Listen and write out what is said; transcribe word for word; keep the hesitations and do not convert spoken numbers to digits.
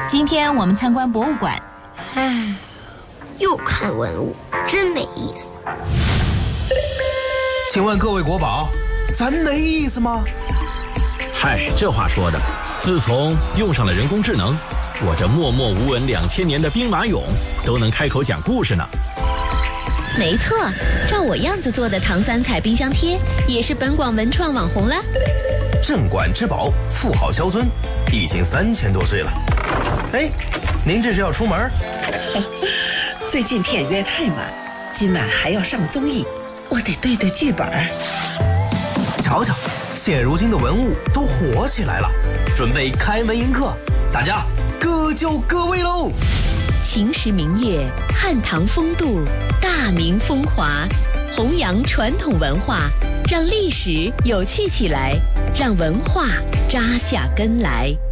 今天我们参观博物馆。 唉，又看文物，真没意思。 请问各位国宝，咱没意思吗？ 嗨，这话说的，自从用上了人工智能，我这默默无闻两千年的兵马俑都能开口讲故事呢。 没错，照我样子做的唐三彩冰箱贴也是本广文创网红了。 镇馆之宝，富豪萧尊，已经三千多岁了。哎，您这是要出门？ 最近片约太满，今晚还要上综艺，我得对对剧本。 瞧瞧，现如今的文物都火起来了，准备开门迎客，大家各就各位喽。 秦时明月，汉唐风度，大明风华，弘扬传统文化，让历史有趣起来，让文化扎下根来。